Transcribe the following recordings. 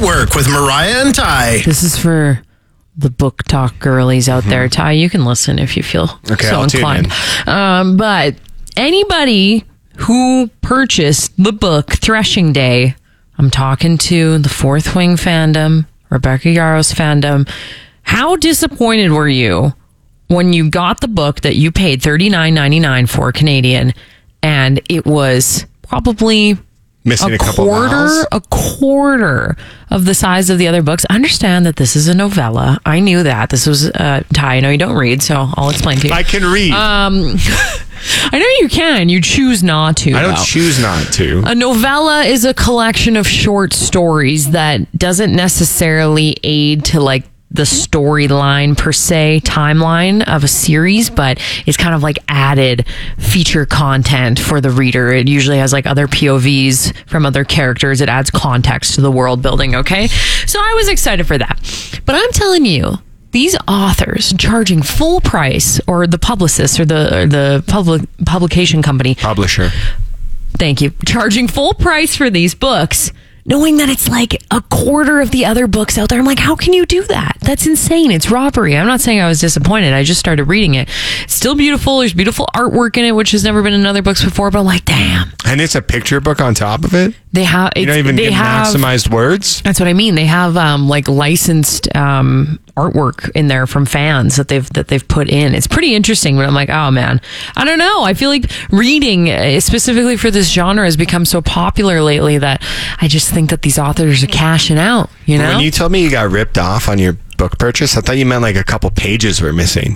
at Work with Mariah and Ty. This is for the book talk girlies out there. Ty, you can listen if you feel so inclined. But anybody who purchased the book Threshing Day, I'm talking to the Fourth Wing fandom, Rebecca Yarros fandom. How disappointed were you when you got the book that you paid $39.99 for Canadian, and it was probably missing a quarter of the size of the other books? I understand that this is a novella. I knew that. This was Ty. I know you don't read, so I'll explain to you. I can read. I know you can. You choose not to. I don't choose not to. A novella is a collection of short stories that doesn't necessarily aid to like the storyline per se, timeline of a series, but it's kind of like added feature content for the reader. It usually has like other POVs from other characters. It adds context to the world building, okay? So I was excited for that. But I'm telling you, these authors charging full price, or the publicist or the publication company. Publisher. Thank you. Charging full price for these books, knowing that it's like a quarter of the other books out there. I'm like, how can you do that? That's insane. It's robbery. I'm not saying I was disappointed. I just started reading it. It's still beautiful. There's beautiful artwork in it, which has never been in other books before, but I'm like, damn. And it's a picture book on top of it? They have, you don't even get maximized words? That's what I mean. They have like licensed artwork in there from fans that they've put in. It's pretty interesting, but I'm like, oh man, I don't know. I feel like reading specifically for this genre has become so popular lately that I just think that these authors are cashing out, you know? When you told me you got ripped off on your book purchase, I thought you meant like a couple pages were missing.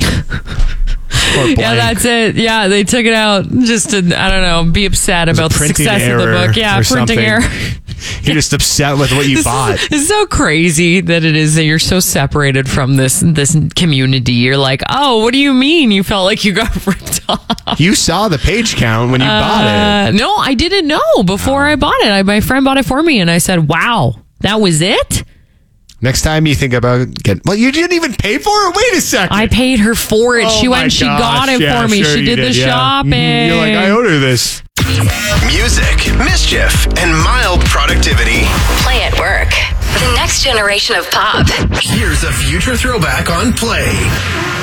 Yeah, that's it. Yeah, they took it out just to, I don't know, be upset about the success of the book. Yeah, printing error. You're just upset with what you bought. It's so crazy that it is that you're so separated from this community. You're like, oh, what do you mean you felt like you got ripped off? You saw the page count when you bought it. No, I didn't know before I bought it. My friend bought it for me, and I said, wow, that was it? Next time you think about well, you didn't even pay for it? Wait a second. I paid her for it. She went and she got it for me. Sure she did the shopping. You're like, I owed her this. Music, mischief, and mild productivity. Play at Work. The next generation of pop. Here's a future throwback on Play.